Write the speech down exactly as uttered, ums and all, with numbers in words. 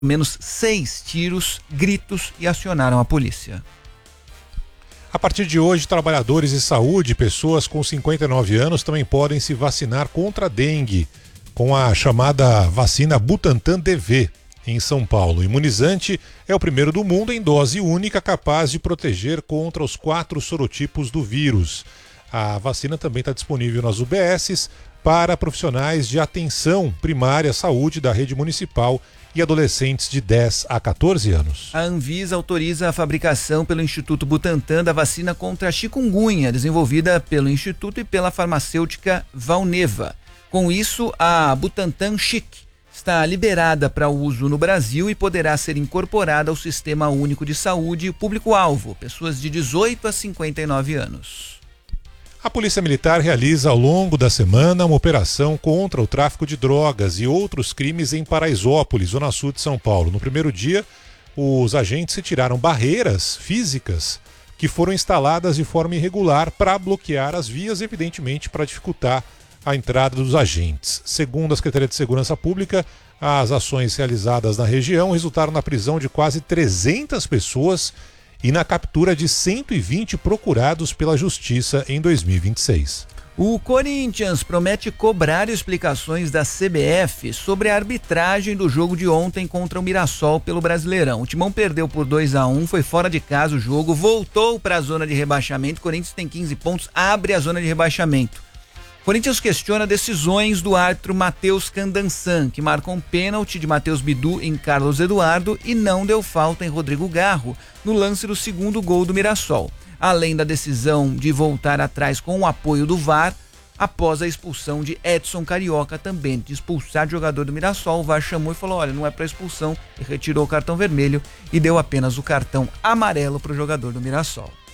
menos seis tiros, gritos e acionaram a polícia. A partir de hoje, trabalhadores de saúde, pessoas com cinquenta e nove anos, também podem se vacinar contra a dengue com a chamada vacina Butantan D V em São Paulo. O imunizante é o primeiro do mundo em dose única, capaz de proteger contra os quatro sorotipos do vírus. A vacina também está disponível nas U B Ss para profissionais de atenção primária à saúde da rede municipal e adolescentes de dez a quatorze anos. A Anvisa autoriza a fabricação pelo Instituto Butantan da vacina contra a chikungunya, desenvolvida pelo Instituto e pela farmacêutica Valneva. Com isso, a Butantan Chic está liberada para uso no Brasil e poderá ser incorporada ao Sistema Único de Saúde e público-alvo, pessoas de dezoito a cinquenta e nove anos. A Polícia Militar realiza ao longo da semana uma operação contra o tráfico de drogas e outros crimes em Paraisópolis, zona sul de São Paulo. No primeiro dia, os agentes retiraram barreiras físicas que foram instaladas de forma irregular para bloquear as vias, evidentemente para dificultar a entrada dos agentes. Segundo a Secretaria de Segurança Pública, as ações realizadas na região resultaram na prisão de quase trezentas pessoas e na captura de cento e vinte procurados pela Justiça em dois mil e vinte e seis. O Corinthians promete cobrar explicações da C B F sobre a arbitragem do jogo de ontem contra o Mirassol pelo Brasileirão. O Timão perdeu por dois a um, foi fora de casa o jogo, voltou para a zona de rebaixamento. O Corinthians tem quinze pontos, abre a zona de rebaixamento. O Corinthians questiona decisões do árbitro Matheus Candansan, que marcou um pênalti de Matheus Bidu em Carlos Eduardo e não deu falta em Rodrigo Garro no lance do segundo gol do Mirassol. Além da decisão de voltar atrás com o apoio do V A R, após a expulsão de Edson Carioca, também de expulsar o jogador do Mirassol, o V A R chamou e falou, olha, não é para expulsão, e retirou o cartão vermelho e deu apenas o cartão amarelo para o jogador do Mirassol.